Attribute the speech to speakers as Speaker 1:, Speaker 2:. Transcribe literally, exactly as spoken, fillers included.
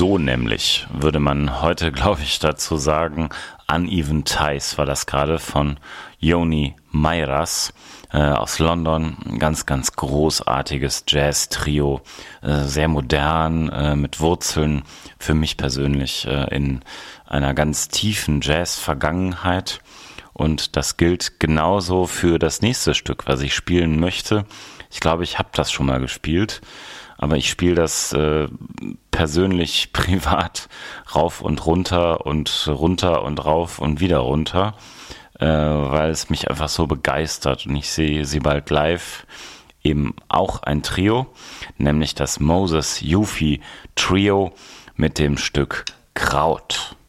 Speaker 1: So nämlich würde man heute, glaube ich, dazu sagen. Uneven Ties war das gerade von Joni Meiras äh, aus London. Ein ganz, ganz großartiges Jazz-Trio. Äh, sehr modern, äh, mit Wurzeln für mich persönlich äh, in einer ganz tiefen Jazz-Vergangenheit. Und das gilt genauso für das nächste Stück, was ich spielen möchte. Ich glaube, ich habe das schon mal gespielt, aber ich spiele das äh, persönlich privat rauf und runter und runter und rauf und wieder runter, äh, weil es mich einfach so begeistert. Und ich sehe sie bald live, eben auch ein Trio, nämlich das Moses Yufi Trio mit dem Stück Kraut.